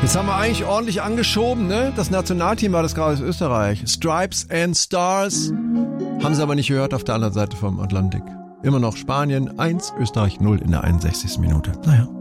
Jetzt haben wir eigentlich ordentlich angeschoben, ne? Das Nationalteam war das gerade aus Österreich. Stripes and Stars. Haben sie aber nicht gehört auf der anderen Seite vom Atlantik. Immer noch Spanien 1, Österreich 0 in der 61. Minute. Naja.